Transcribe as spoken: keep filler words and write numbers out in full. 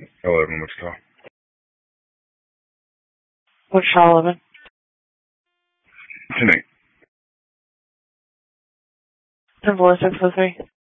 eleven, Wichita. Wichita eleven. Tonight. ten four six oh three.